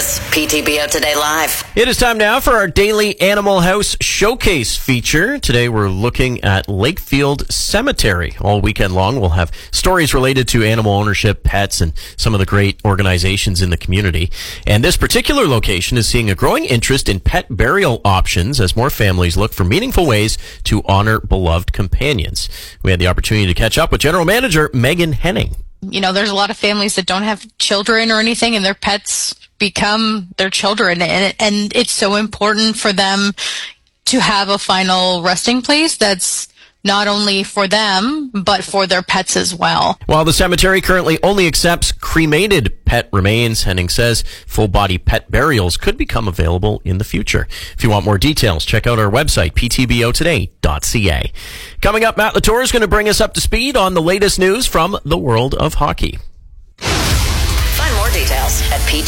is PTBO Today Live. It is time now for our daily Animal House Showcase feature. Today we're looking at Lakefield Cemetery. All weekend long we'll have stories related to animal ownership, pets, and some of the great organizations in the community. And this particular location is seeing a growing interest in pet burial options as more families look for meaningful ways to honor beloved companions. We had the opportunity to catch up with General Manager Megan Henning. You know, there's a lot of families that don't have children or anything, and their pets become their children, and it's so important for them to have a final resting place that's not only for them, but for their pets as well. While the cemetery currently only accepts cremated pet remains, Henning says full-body pet burials could become available in the future. If you want more details, check out our website, ptbotoday.ca. Coming up, Matt Latour is going to bring us up to speed on the latest news from the world of hockey. Find more details at